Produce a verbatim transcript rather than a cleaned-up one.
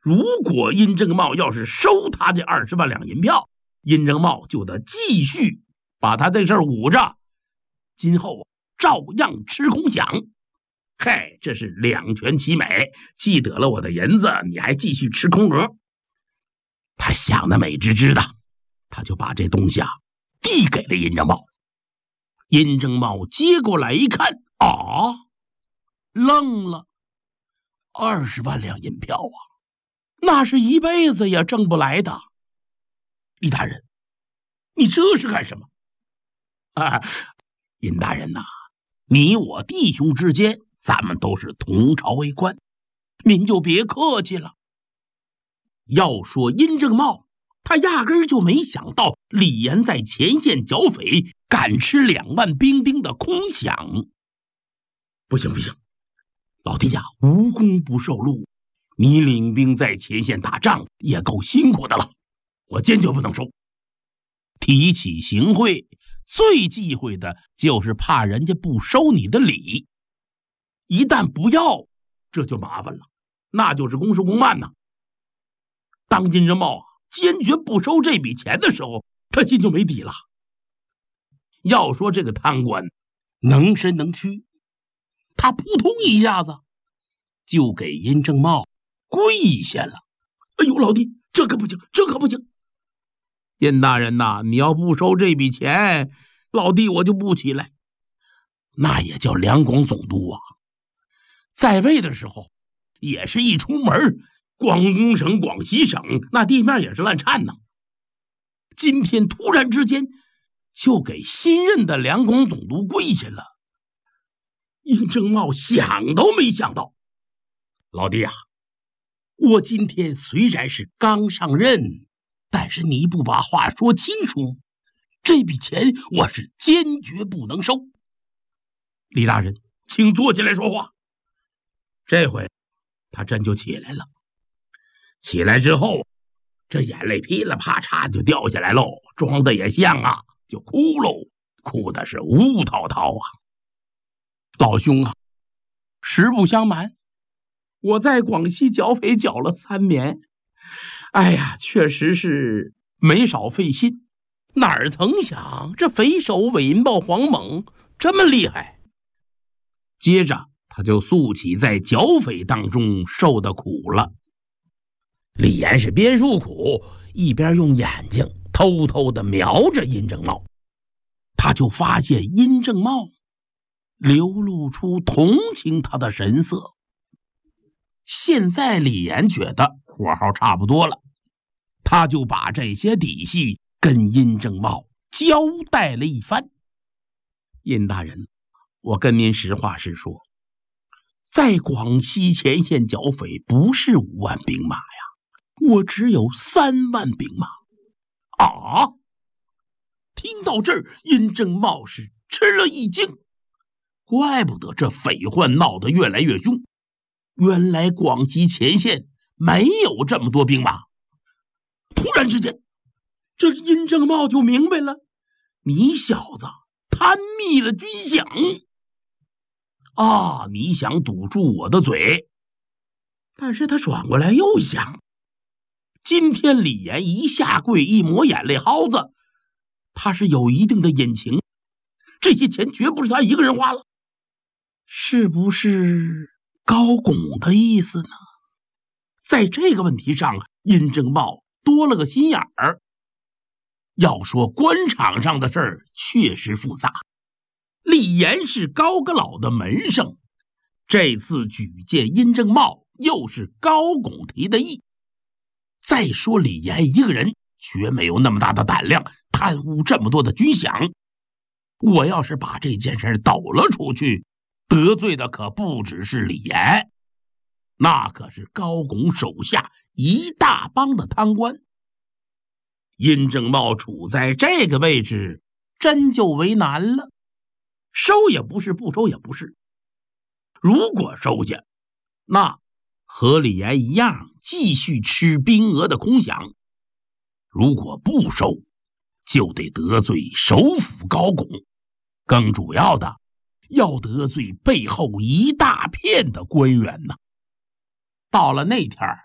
如果殷正茂要是收他这二十万两银票，殷正茂就得继续把他这事儿捂着，今后照样吃空饷。嘿，这是两全其美，既得了我的银子，你还继续吃空额。他想得美滋滋的，他就把这东西啊递给了殷正茂。殷正茂接过来一看，啊，愣了。二十万两银票啊，那是一辈子也挣不来的。李大人，你这是干什么？啊，殷大人呐、啊，你我弟兄之间，咱们都是同朝为官，您就别客气了。要说殷正茂，他压根儿就没想到李严在前线剿匪，敢吃两万兵丁的空饷。不行不行，老弟呀，无功不受禄，你领兵在前线打仗也够辛苦的了，我坚决不能收。提起行贿，最忌讳的就是怕人家不收你的礼，一旦不要，这就麻烦了，那就是公事公办呐。当殷正茂坚决不收这笔钱的时候，他心就没底了。要说这个贪官能伸能屈，他扑通一下子就给殷正茂跪下了。哎呦，老弟，这可不行，这可不行！殷大人呐，你要不收这笔钱，老弟我就不起来。那也叫两广总督啊，在位的时候也是一出门，广东省、广西省那地面也是烂颤呢。今天突然之间就给新任的两广总督跪下了，殷正茂想都没想到。老弟啊，我今天虽然是刚上任，但是你不把话说清楚，这笔钱我是坚决不能收。李大人，请坐起来说话。这回他真就起来了，起来之后，这眼泪噼里啪嚓就掉下来喽，装的也像啊，就哭喽，哭的是呜滔滔啊。老兄啊，实不相瞒，我在广西剿匪剿了三年，哎呀，确实是没少费心，哪儿曾想这匪首韦银豹黄猛这么厉害。接着他就诉起在剿匪当中受的苦了。李严是边诉苦一边用眼睛偷偷地瞄着殷正茂，他就发现殷正茂流露出同情他的神色。现在李严觉得火候差不多了，他就把这些底细跟殷正茂交代了一番。殷大人，我跟您实话实说，在广西前线剿匪不是五万兵马呀，我只有三万兵马。啊！听到这儿，殷正茂是吃了一惊，怪不得这匪患闹得越来越凶，原来广西前线没有这么多兵马。突然之间，这殷正茂就明白了，你小子贪密了军饷啊！你想堵住我的嘴。但是他转过来又想，今天李严一下跪一抹眼泪蒿子，他是有一定的隐情，这些钱绝不是他一个人花了，是不是高拱的意思呢？在这个问题上，殷正茂多了个心眼儿。要说官场上的事儿确实复杂，李严是高阁老的门生，这次举荐殷正茂又是高拱提的意。再说李严一个人绝没有那么大的胆量贪污这么多的军饷，我要是把这件事抖了出去，得罪的可不只是李严，那可是高拱手下一大帮的贪官。殷正茂处在这个位置，真就为难了，收也不是，不收也不是。如果收下，那和李严一样继续吃兵额的空饷；如果不收，就得得罪首辅高拱，更主要的要得罪背后一大片的官员呢。到了那天，